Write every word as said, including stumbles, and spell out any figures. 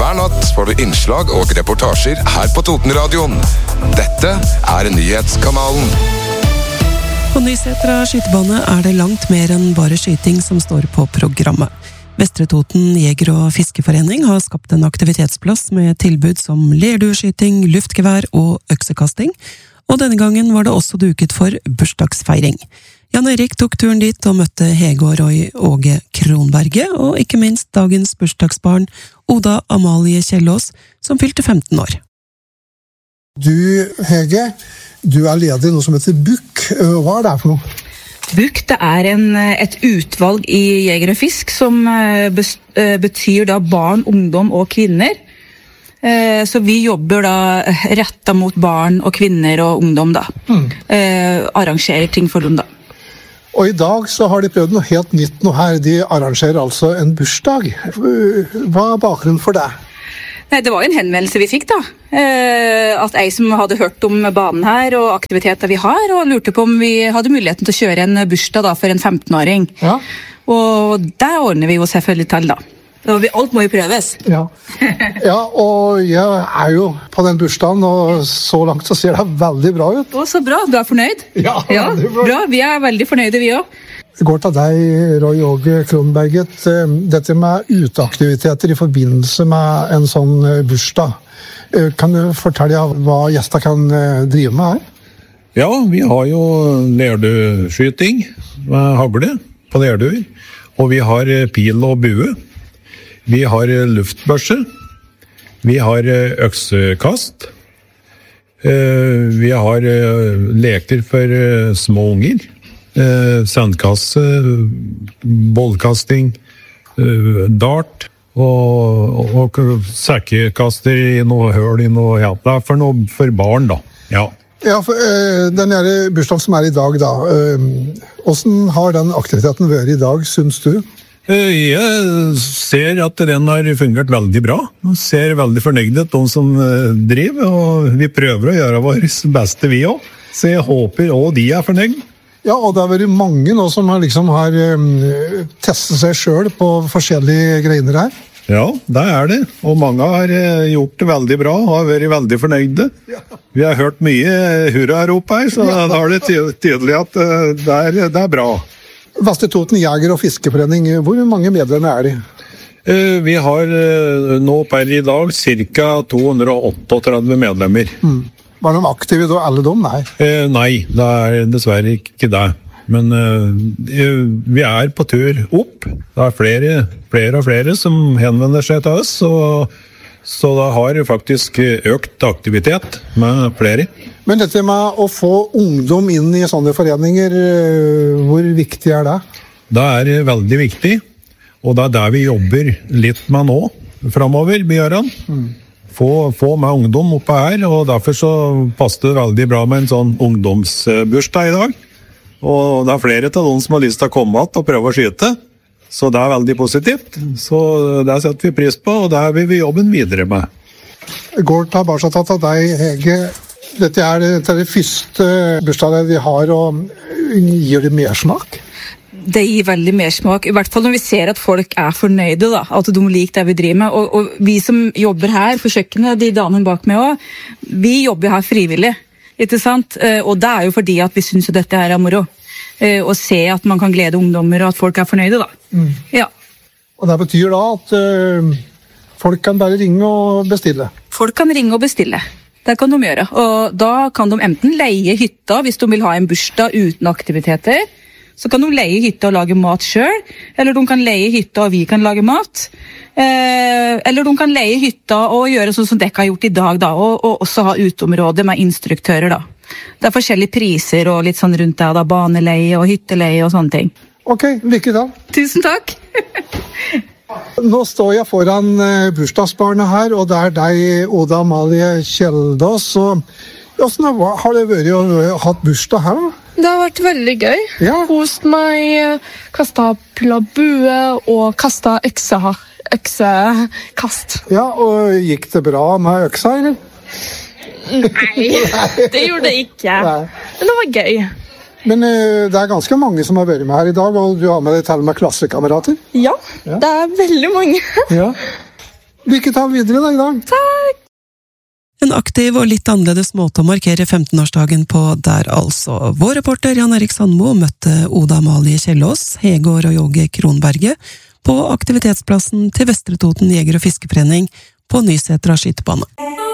Hver natt får du innslag og reportasjer her på Totenradioen. Dette er Nyhetskanalen. På Nysetra skytebane er det langt mer enn bare skyting som står på programmet. Vestre Toten Jeger- og Fiskeforening har skapt en aktivitetsplass med tilbud som lerdueskyting, luftgevær og øksekasting, og denne gangen var det også duket for bursdagsfeiring. Jan Erik tok turen dit og møtte Hege og Roy Åge Kronberget, og ikke minst dagens bursdagsbarn Oda Amalie Kjellås, som fylte femten år. Du, Hege, du er leder i noe som heter B U K. Hva er det for noe? B U K, det er en, et utvalg i Jeger og Fisk som betyr da barn, ungdom og kvinner. Så vi jobber da rettet mot barn og kvinner og ungdom da. Mm. Arrangerer ting for dem da. Og i dag så har de prøvd noe helt nytt nå her. De arrangerer altså en bursdag. Hva er bakgrunnen for det? Nei, det var en henvendelse vi fikk da. At jeg som hadde hørt om banen her og aktiviteter vi har, og lurte på om vi hadde muligheten til å kjøre en bursdag da for en femten-åring. Ja. Og det ordner vi jo selvfølgelig til da. Alt må jo prøves. Ja. Ja, og jeg er jo på den bursdagen, og så langt så ser det veldig bra ut. Å, så bra. Du er fornøyd? Ja, ja bra. bra. Vi er veldig fornøyde, vi også. Det går til deg, Roy Åge Kronberget. Dette med uteaktiviteter i forbindelse med en sånn bursdag. Kan du fortelle hva gjester kan drive med her? Ja, vi har jo lerdueskyting med hagle på lerduer. Og vi har pil og bue. Vi har luftbørse. Vi har øksekast. Vi har leker for små unger. Sandkasse, bollkasting, dart og, og sekkekaster i noe høl i noe, ja, det er for noe for barn da. Ja. Ja, for øh, den her bursdagen som er i dag da, øh, hvordan har den aktiviteten vært i dag, synes du? Jeg ser at den har fungert veldig bra. Jeg ser veldig fornøyd ut de som driver, og vi prøver å gjøre vår beste vi også. Så jeg håper også de er fornøyd. Ja, og det har vært mange nå som har, liksom, har um, testet seg selv på forskjellige greiner her. Ja, det er det. Og mange har gjort det veldig bra og har vært veldig fornøyde. Ja. Vi har hørt mye hurra-rop her, så ja. Da er det tydelig at det er, det er bra. Vestre Toten Jeger- og Fiskeforening, hvor mange medlemmer er de? Vi har nå per i dag ca. to hundre og otteogtredve medlemmer. Mm. Var de aktive da, alle dem? Nei. Eh, nei, det er dessverre ikke det. Men eh, vi er på tur opp. Det er flere, flere og flere som henvender seg til oss, og, så det har faktisk økt aktivitet med flere. Men dette med å få ungdom inn i sånne foreninger, hvor viktig er det? Det er veldig viktig, og det er der vi jobber litt med nå, fremover, Bjørn. Mm. Få, få med ungdom oppe her, og derfor så passer det veldig bra med en sånn ungdomsbursdag i dag. Og det er flere til noen som har lyst til å komme att og prøve å skyte, så det er veldig positivt. Så det setter vi pris på, og det vil vi jobbe videre med. Går tilbake til deg, Hege. Dette er det første bursdagen vi har, og gir det mersmak? Det gir veldig mersmak, i hvert fall når vi ser at folk er fornøyde da, at de liker det vi driver med, og, og vi som jobber her for kjøkkenet, de damene bak meg også, vi jobber her frivillig, ikke sant? Og det er jo fordi at vi synes at dette her er moro, å se at man kan glede ungdommer og at folk er fornøyde da. Mm. Ja. Og det betyr da at uh, folk kan bare ringe og bestille? Folk kan ringe og bestille. Det kan de gjøre, og da kan de enten leie hytta hvis de vil ha en bursdag uten aktiviteter, så kan de leie hytta og lage mat selv, eller de kan leie hytta og vi kan lage mat, eh, eller de kan leie hytta og gjøre sånn som dere har gjort i dag da, og, og også ha uteområde med instruktører da. Det er forskjellige priser og litt sånn rundt det, da, baneleie og hytteleie og sånne ting. Ok, lykke til. Tusen takk. Nå står jeg foran bursdagsbarnet her, og det er deg, Oda Amalie Kjellås, og hvordan har det vært å ha bursdag her da? Det har vært veldig gøy. Ja. Kost meg, kastet pil og bue og kastet økse, øksekast. Ja, og gikk det bra med øksa, eller? Nei, det gjorde det ikke. Nei. Men det var gøy. Men uh, det er ganske mange som har vært med her i dag, og du har med deg til med klassekamerater? Ja, ja, det er veldig mange. Ja. Lykke til videre da, i dag. En aktiv og litt annerledes måte å markere femtenårsdagen på der altså. Vår reporter Jan Erik Sandmo møtte Oda Amalie Kjellås, Hege og Roy-Åge Kronberget på aktivitetsplassen til Vestre Toten Jeger- og Fiskeforening på Nysetra skytebane.